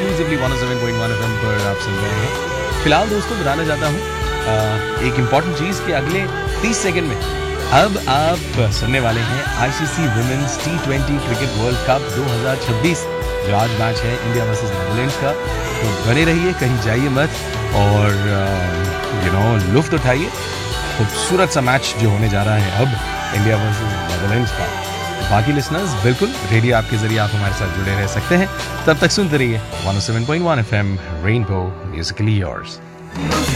Exclusively 107.1 FM पर आप सुन रहे हैं। फिलहाल दोस्तों बताना चाहता हूँ एक इम्पॉर्टेंट चीज़ कि अगले 30 सेकंड में अब आप सुनने वाले हैं ICC women's T20 cricket world cup 2026 जो आज मैच है इंडिया वर्सेस नीदरलैंड्स का। तो बने रहिए, कहीं जाइए मत और लुफ्त उठाइए खूबसूरत सा मैच जो होने जा रहा है अब इंडिया वर्सेस नीदरलैंड्स का। बाकी लिसनर्स बिल्कुल रेडियो आपके जरिए आप हमारे साथ जुड़े रह सकते हैं। तब तक सुनते रहिए 107.1 FM रेनबो म्यूजिकली योर्स।